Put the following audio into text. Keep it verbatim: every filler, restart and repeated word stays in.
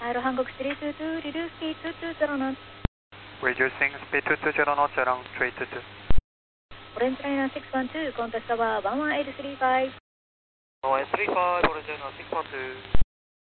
Aero Hankook three two two, reduce speed two two zero knots. Reducing speed two two zero knots along three two two. Orange Liner six one two, contact tower one one eight three five. one one eight three five, Orange Liner six one two.